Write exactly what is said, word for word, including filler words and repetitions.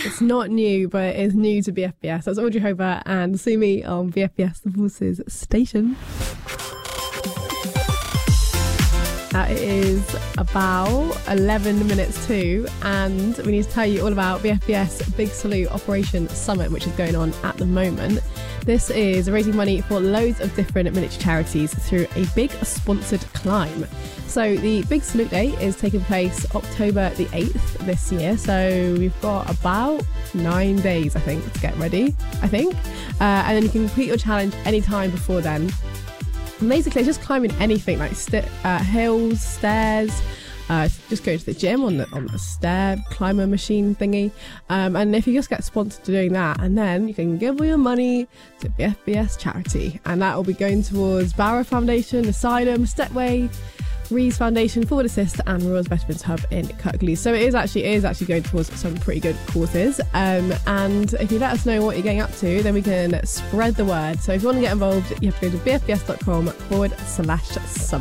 It's not new, but it's new to B F B S. That's Audrey Hobart and Sumi on B F B S, the Forces Station. Uh, it is about eleven minutes to, and we need to tell you all about B F B S Big Salute Operation Summit, which is going on at the moment. This is raising money for loads of different miniature charities through a big sponsored climb. So the Big Salute Day is taking place October the eighth this year. So we've got about nine days, I think, to get ready, I think. Uh, and then you can complete your challenge anytime before then. And basically, it's just climbing anything like st- uh, hills, stairs. Uh, just go to the gym on the on the stair climber machine thingy, um, and if you just get sponsored to doing that, and then you can give all your money to B F B S charity, and that will be going towards Barrow Foundation, Asylum, Stepway, Rees Foundation, Forward Assist, and Royal Veterans Hub in Kirklees. So it is actually it is actually going towards some pretty good causes. Um, and if you let us know what you're getting up to, then we can spread the word. So if you want to get involved, you have to go to bfbs.com forward slash summit.